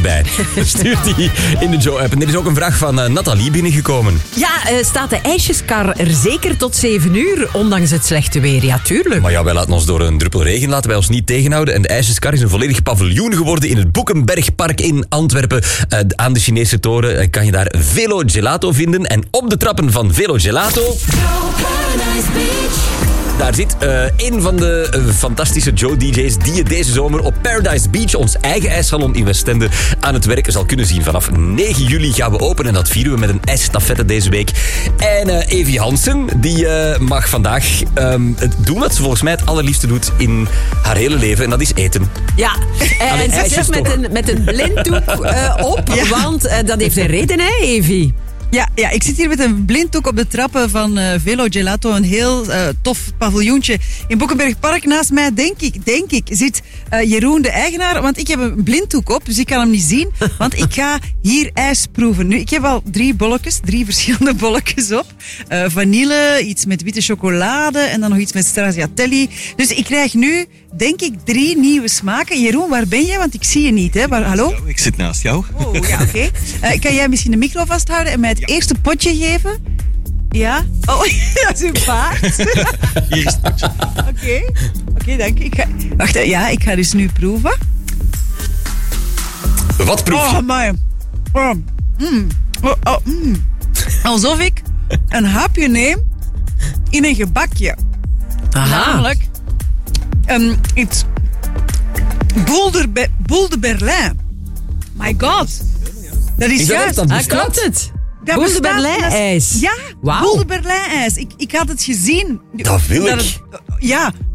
bij. Stuurt die in de Joe-app. En er is ook een vraag van Nathalie binnengekomen. Ja, staat de ijsjeskar er zeker tot 7 uur, ondanks het slechte weer? Ja, tuurlijk. Maar ja, wij laten ons door een druppel regen laten wij ons niet tegenhouden. En de ijsjeskar is een volledig paviljoen geworden in het Boekenbergpark in Antwerpen. Aan de Chinese toren kan je daar Velo Gelato vinden. En op de trappen van Velo Gelato... Daar zit een van de fantastische Joe-DJ's die je deze zomer op Paradise Beach, ons eigen ijssalon in Westende, aan het werk zal kunnen zien. Vanaf 9 juli gaan we open en dat vieren we met een ijsstafette deze week. En Evie Hansen, die mag vandaag doen wat ze volgens mij het allerliefste doet in haar hele leven. En dat is eten. Ja, en ze zit met een blinddoek op, want dat heeft een reden, hè, Evie? Ja, ik zit hier met een blinddoek op de trappen van Velo Gelato. Een heel tof paviljoentje in Boekenbergpark. Naast mij, denk ik, zit Jeroen, de eigenaar. Want ik heb een blinddoek op, dus ik kan hem niet zien. Want ik ga hier ijs proeven. Nu, ik heb al 3 verschillende bolletjes op. Vanille, iets met witte chocolade en dan nog iets met stracciatelli. Dus ik krijg nu, denk ik, 3 nieuwe smaken. Jeroen, waar ben jij? Want ik zie je niet, hè? Hallo? Ik zit naast jou. Oh, ja, oké. Kan jij misschien de micro vasthouden en mij het eerste potje geven? Ja? Oh, dat is een paard. Hier is het potje. Oké, dank je. Wacht, ik ga dus nu proeven. Wat proef je? Oh, my. Alsof ik een hapje neem in een gebakje. Aha. Namelijk iets Boel de Berlijn. My god. Dat is juist. Klopt het? Boel de Berlijn-ijs. Ja, Wauw. Boel de Berlijn-ijs. Ik had het gezien. Dat wil ik. Ja,